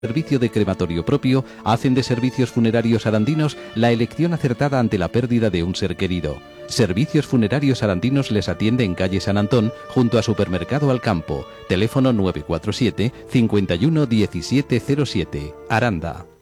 Servicio de crematorio propio, hacen de Servicios Funerarios Arandinos la elección acertada ante la pérdida de un ser querido. Servicios Funerarios Arandinos les atiende en calle San Antón, junto a Supermercado Alcampo. Teléfono 947 51 1707. Aranda.